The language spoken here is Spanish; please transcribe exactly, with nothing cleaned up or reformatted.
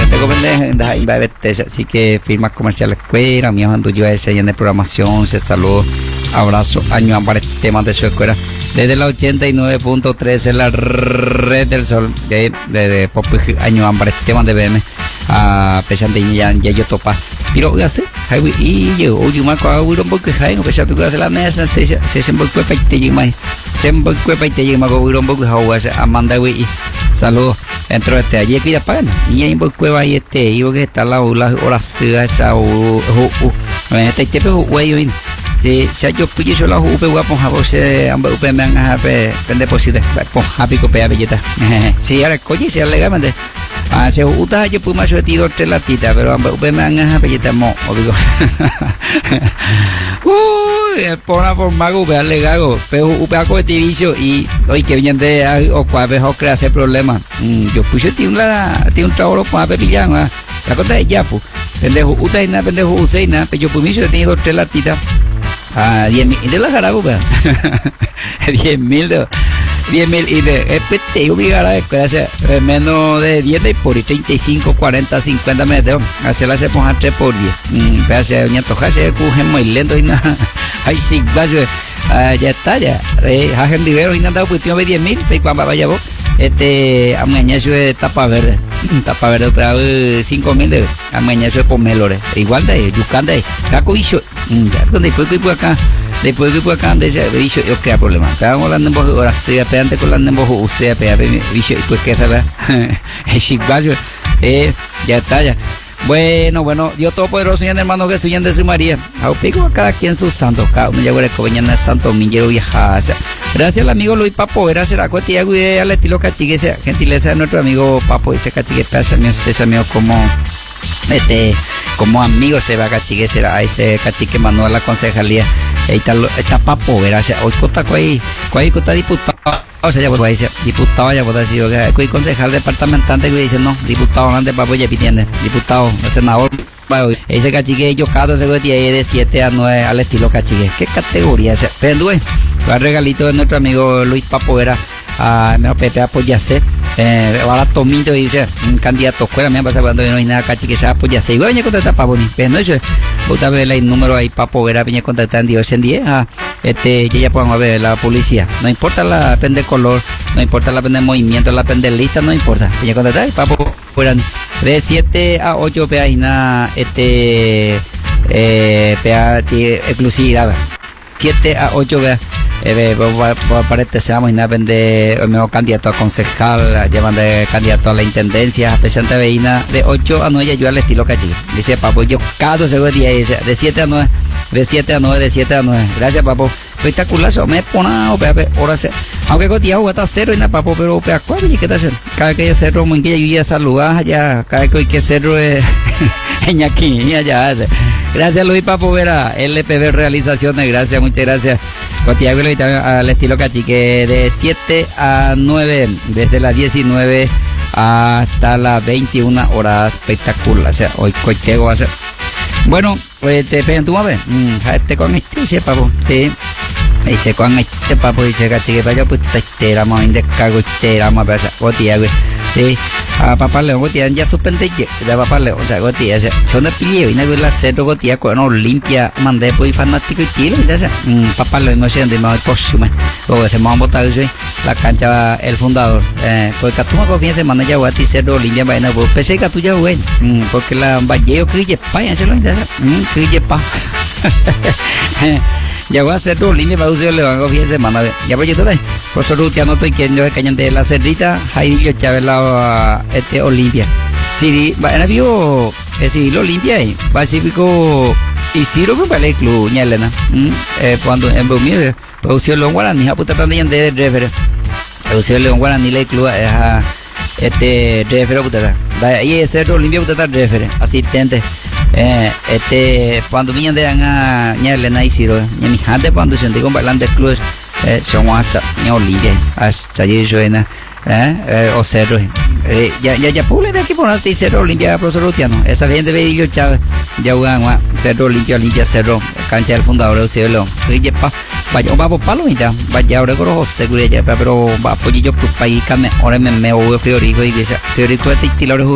tengo pendeja, así que firmas comerciales escuela, míos ando yo ese en de programación, se saludo, abrazo, año para temas de su escuela, desde la ochenta y nueve punto tres en la red del sol, de, de, de pop año para temas de B M, a pesar de ya ya yo topa, pero ya sé, hay y yo, oye, Marco, hago un poco que hay, que se pica de la mesa, se se se se vuelve pequeño más, se vuelve pequeño más, hago un poco que hago ese Amanda güey. Saludos dentro de este allí que ya pagan y ahí por cueva y este y que está la la hora se esa o o este tipo güey hoy si si yo pille yo la upe guapo a se amba upe me han a pende posite po happy cope a belleta si ahora coño si legalmente ah se uta yo pues más yo tido tres latitas pero amba upe me han a belleta mo o digo uy el pona por mago upe al legago pero upe a coetivicio y hoy que vienen de o cuál vez o crea hacer problemas yo puse tiene una tiene un trabajo para pepillán la cosa de ya pues pendejo uta y nada pendejo useina pero yo pues yo he tenido tres latitas a diez mil de la jarago diez mil de diez mil y de este yo vi gara de menos de diez de por treinta y cinco cuarenta cincuenta metros hacer la se ponja tres por diez hace doña Toja se coge muy lento y nada ay sí vaya ya está ya hagen dinero y nada pues tiene diez mil y cuando vaya vos este amañazo de tapa verde tapa verde pero cinco mil de amañazo de pomelores igual de yucán de caco bicho donde fue que por acá después que por acá de ese bicho yo crea problema estábamos hablando en voz ahora se apegante con la en voz usted apega bicho pues que sabe es igual eh ya está ya. Bueno, bueno, Dios Todopoderoso, Señor hermano Jesús, de su María. A pico a cada quien sus santos, cada uno llegó a la de Santo Minguero viajar. Gracias al amigo Luis Papo, gracias a la cuestión al estilo cachigue, gentileza de nuestro amigo Papo, dice cachigue, pasa ese amigo como este como amigo se va a cachigue, será ese cachique Manuel la concejalía. Ahí está, está Papo, gracias. Hoy conta cuál cuál está diputado. O sea, ya pues dice diputado ya pues decir que hay concejal departamentante que dice no, diputado antes Papo ya pitiende, diputado, senador, ese cachique yo cada se tiene de siete a nueve al estilo cachique. ¿Qué categoría ese? Pero el regalito de nuestro amigo Luis Papo era a menos Pepe apoyarse eh ahora Tomito dice un candidato escuela me pasa cuando no hay nada cachique se apoyarse igual venía contestar Papo ni pero no eso otra vez el número ahí Papo verá venía contestar en diez en diez ah este que ya podemos ver la policía no importa la pende color no importa la pende movimiento la pende lista no importa venía contestar Papo fueran de siete a ocho páginas este eh pea exclusividad siete a ocho veas Eh, para este seamos y nada vende el nuevo candidato a concejal, llevan de candidato a la intendencia, a presidente de Veína, de ocho a nueve yo al estilo cachique. Dice Papo, yo cada segundo día dice de siete a nueve, de siete a nueve, de siete a nueve. Gracias Papo. Espectacular, se me pone ahora se, aunque cotilla está cero y nada Papo, pero pea cuál y qué tal cada vez que yo cerro muy que yo ya saludar ya, cada vez que hay que cerro es en aquí allá. Gracias Luis Papo Vera, L P B Realizaciones, gracias, muchas gracias. Cotiago al estilo cachique de siete a nueve, desde las diecinueve hasta las veintiuna horas, espectacular. O sea, hoy Coitego va a ser. Bueno, pues te pegan tu madre. Este con este, dice Papo, sí. Dice con este Papo, dice cachique, para allá, pues te éramos en descargo, te éramos a pasar. Cotiago, sí. A Papá León Gotía ya suspende de Papá León, o sea, Gotía, son de pilleo y no es la cero Gotía cuando limpia mandé pues fanático y tiro y ya Papá León no sé dónde me voy próximo o se me van a botar la cancha el fundador eh pues que tú me confías semana ya voy a ti cero limpia vaina pues pensé que tú ya güey porque la valleo que ya pa ya se lo ya que ya pa ya voy a hacer dos líneas para usted le van a confiar semana ya voy yo today por eso ya no estoy queriendo el cañón de la cerdita Jairo Chávez la este Olimpia si va a vio si lo limpia ahí pacífico y si lo que vale club ña Elena eh cuando en Bomir producción León Guaraní a puta tan de refer producción León Guaraní le club este refer puta ahí ese Olimpia puta refer asistente eh este cuando vienen de a ña Elena y Ciro ña mi gente cuando se con bailando club eh son asa ña Olimpia hasta allí suena eh, eh o cerro eh, ya ya ya pule de aquí por aquí cerro limpia profesor Luciano esa gente ve yo Chávez ya juegan cerro limpia limpia cerro cancha del fundador del cielo y pa vaya vamos palo ya vaya ahora con los seguridad pero va pollillo pues país carne ahora me me voy friorico y que friorico de estilo